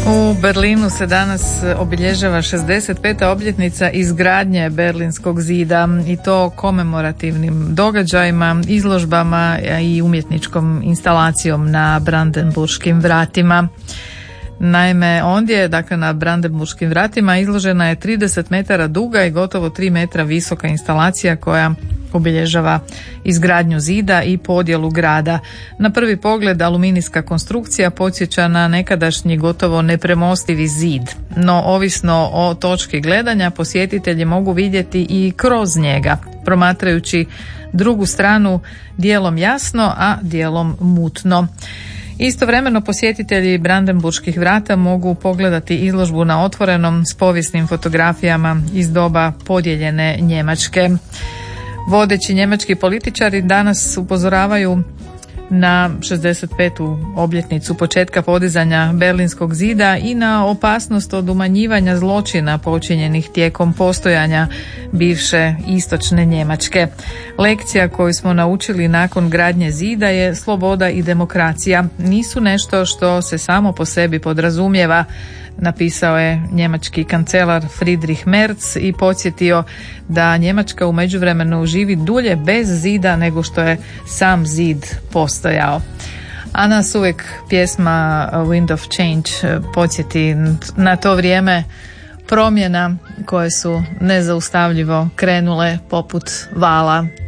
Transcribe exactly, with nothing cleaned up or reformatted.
U Berlinu se danas obilježava šezdeset peta obljetnica izgradnje Berlinskog zida i to komemorativnim događajima, izložbama i umjetničkom instalacijom na Brandenburškim vratima. Naime, ondje, dakle na Brandenburškim vratima, izložena je trideset metara duga i gotovo tri metra visoka instalacija koja obilježava izgradnju zida i podjelu grada. Na prvi pogled aluminijska konstrukcija podsjeća na nekadašnji gotovo nepremostivi zid, no ovisno o točki gledanja posjetitelji mogu vidjeti i kroz njega, promatrajući drugu stranu dijelom jasno, a dijelom mutno. Istovremeno posjetitelji Brandenburških vrata mogu pogledati izložbu na otvorenom s povijesnim fotografijama iz doba podijeljene Njemačke. Vodeći njemački političari danas upozoravaju na šezdeset petu obljetnicu početka podizanja Berlinskog zida i na opasnost od umanjivanja zločina počinjenih tijekom postojanja bivše istočne Njemačke. Lekcija koju smo naučili nakon gradnje zida je sloboda i demokracija. Nisu nešto što se samo po sebi podrazumijeva, napisao je njemački kancelar Friedrich Merz i podsjetio da Njemačka u međuvremenu živi dulje bez zida nego što je sam zid postojao. A nas uvijek pjesma Wind of Change podsjeti na to vrijeme promjena koje su nezaustavljivo krenule poput vala.